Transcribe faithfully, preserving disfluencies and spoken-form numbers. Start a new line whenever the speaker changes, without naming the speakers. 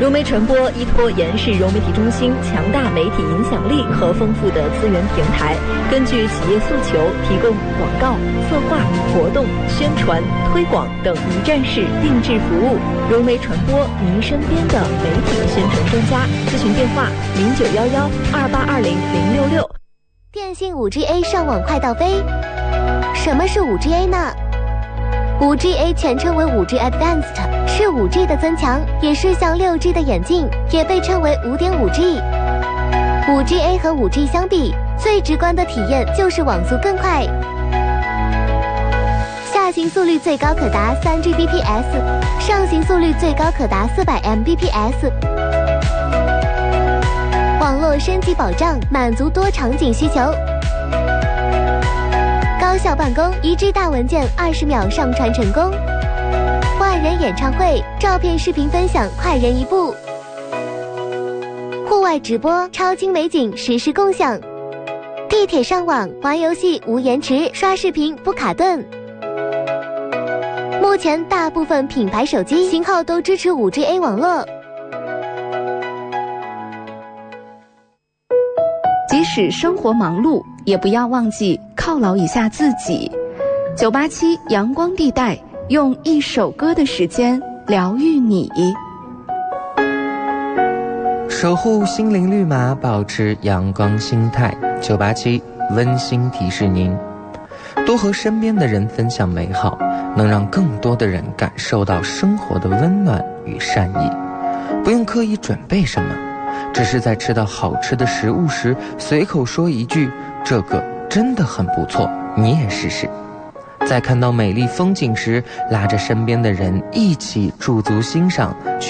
融媒传播依托延世融媒体中心强大媒体影响力和丰富的资源平台，根据企业诉求提供广告、策划、活动、宣传、推广等一站式定制服务。融媒传播，您身边的媒体宣传专家。咨询电话：零九幺幺二八二零零六六。
电信 五 G A 上网快到飞。什么是 五 G A 呢？ 五 G A 全称为 五 G Advanced， 是 五 G 的增强，也是向 六 G 的演进，也被称为 五点五 G。 五 G A 和 五 G 相比，最直观的体验就是网速更快，下行速率最高可达 三 G B P S， 上行速率最高可达 四百 M B P S。 网络升级保障，满足多场景需求。高效办公，一 G 大文件二十秒上传成功。万人演唱会，照片视频分享快人一步。户外直播，超清美景实时共享。地铁上网，玩游戏无延迟，刷视频不卡顿。目前大部分品牌手机型号都支持 五 G A 网络。
即使生活忙碌，也不要忘记犒劳一下自己。九八七阳光地带，用一首歌的时间疗愈你。
守护心灵绿码，保持阳光心态。九八七温馨提示您，多和身边的人分享美好，能让更多的人感受到生活的温暖与善意。不用刻意准备什么，只是在吃到好吃的食物时，随口说一句：“这个真的很不错，你也试试。”在看到美丽风景时，拉着身边的人一起驻足欣赏，去